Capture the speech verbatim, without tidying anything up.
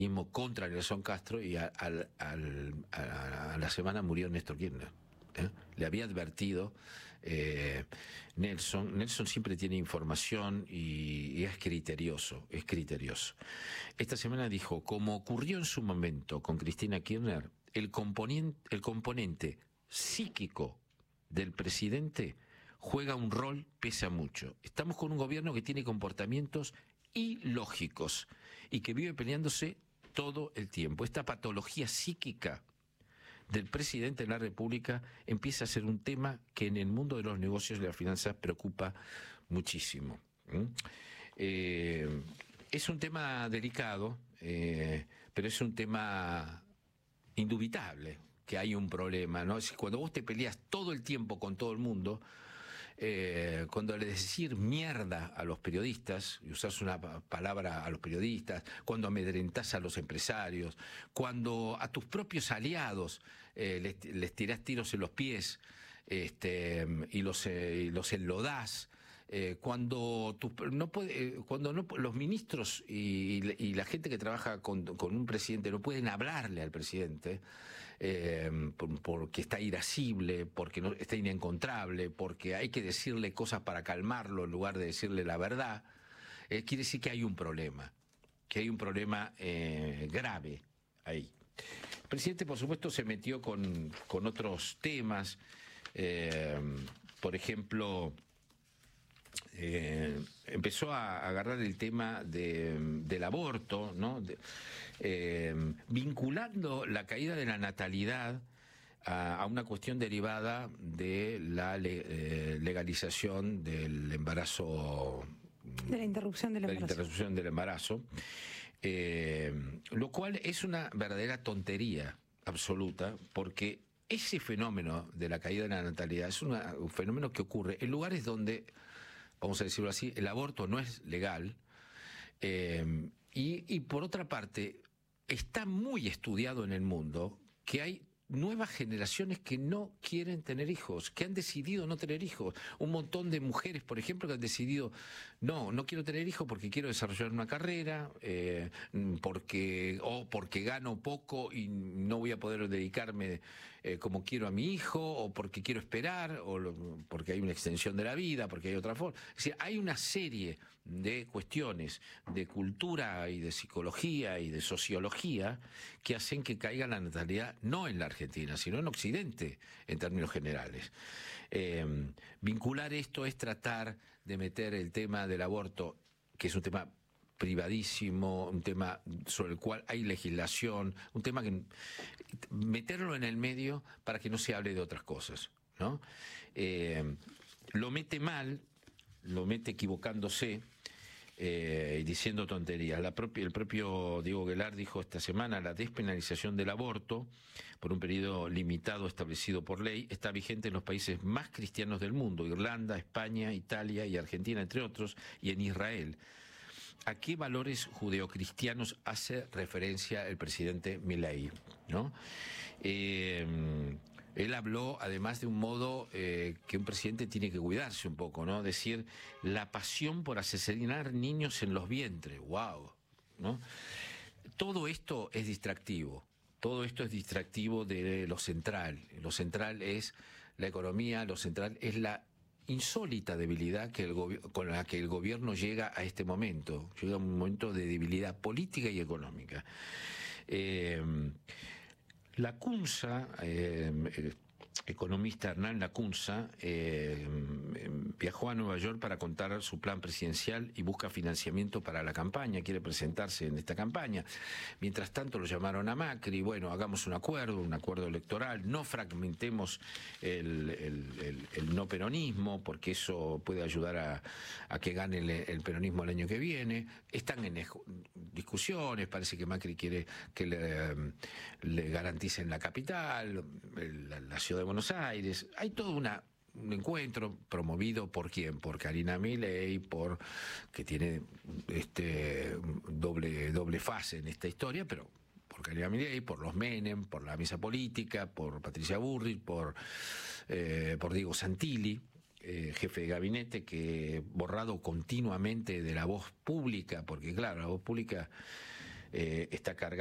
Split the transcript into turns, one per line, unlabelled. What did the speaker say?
contra Nelson Castro y a, al, al, a, a la semana murió Néstor Kirchner. ¿eh? Le había advertido eh, Nelson. Nelson siempre tiene información y, y es criterioso, es criterioso. Esta semana dijo, como ocurrió en su momento con Cristina Kirchner, el componente, el componente psíquico del presidente juega un rol, pesa mucho. Estamos con un gobierno que tiene comportamientos ilógicos y que vive peleándose todo el tiempo. Esta patología psíquica del presidente de la República empieza a ser un tema que en el mundo de los negocios y las finanzas preocupa muchísimo. ¿Mm? Eh, es un tema delicado, eh, pero es un tema indubitable que hay un problema, ¿no? Es decir, cuando vos te peleas todo el tiempo con todo el mundo, Eh, cuando le decís mierda a los periodistas, y usás una palabra a los periodistas, cuando amedrentás a los empresarios, cuando a tus propios aliados eh, les, les tirás tiros en los pies este, y, los, eh, y los enlodás, eh, cuando, tu, no puede, cuando no, los ministros y, y la gente que trabaja con, con un presidente no pueden hablarle al presidente, eh, por, porque está irascible, porque no, está inencontrable, porque hay que decirle cosas para calmarlo en lugar de decirle la verdad, eh, quiere decir que hay un problema, que hay un problema eh, grave ahí. El presidente, por supuesto, se metió con, con otros temas, eh, por ejemplo... Eh, empezó a agarrar el tema de, del aborto, ¿no? De, eh, vinculando la caída de la natalidad a, a una cuestión derivada de la le, eh, legalización del embarazo,
de la interrupción del
de la
embarazo,
interrupción del embarazo eh, lo cual es una verdadera tontería absoluta, porque ese fenómeno de la caída de la natalidad es una, un fenómeno que ocurre en lugares donde, vamos a decirlo así, el aborto no es legal, eh, y, y por otra parte, está muy estudiado en el mundo que hay nuevas generaciones que no quieren tener hijos, que han decidido no tener hijos. Un montón de mujeres, por ejemplo, que han decidido, no, no quiero tener hijos porque quiero desarrollar una carrera, eh, porque o porque gano poco y no voy a poder dedicarme eh, como quiero a mi hijo, o porque quiero esperar, o lo, porque hay una extensión de la vida, porque hay otra forma. Es decir, hay una serie de cuestiones de cultura y de psicología y de sociología que hacen que caiga la natalidad no en la Argentina, sino en Occidente, en términos generales. Eh, vincular esto es tratar de meter el tema del aborto, que es un tema privadísimo, un tema sobre el cual hay legislación, un tema que meterlo en el medio para que no se hable de otras cosas, ¿no? Eh, lo mete mal, lo mete equivocándose, Eh, y diciendo tonterías. La propia, el propio Diego Guelar dijo esta semana: la despenalización del aborto por un periodo limitado establecido por ley está vigente en los países más cristianos del mundo, Irlanda, España, Italia y Argentina, entre otros, y en Israel. ¿A qué valores judeocristianos hace referencia el presidente Milei, ¿no? Eh, Él habló además de un modo eh, que un presidente tiene que cuidarse un poco, ¿no? Decir, la pasión por asesinar niños en los vientres, wow, ¿no? Todo esto es distractivo, todo esto es distractivo de lo central. Lo central es la economía, lo central es la insólita debilidad que el con la que el gobierno llega a este momento. Llega a un momento de debilidad política y económica. Eh, Lacunza, eh, el economista Hernán Lacunza, eh, viajó a Nueva York para contar su plan presidencial y busca financiamiento para la campaña, quiere presentarse en esta campaña. Mientras tanto lo llamaron a Macri, bueno, hagamos un acuerdo, un acuerdo electoral, no fragmentemos el, el, el, el no peronismo, porque eso puede ayudar a, a que gane el, el peronismo el año que viene. Están en discusiones, parece que Macri quiere que le, le garanticen la capital, la, la ciudad de Buenos Aires. Hay todo una, un encuentro promovido por quién, por Karina Milei, por que tiene este doble doble fase en esta historia, pero por Karina Milei, por los Menem, por la mesa política, por Patricia Bullrich, por eh, por Diego Santilli, eh, jefe de gabinete, que borrado continuamente de la voz pública, porque claro, la voz pública eh, está cargado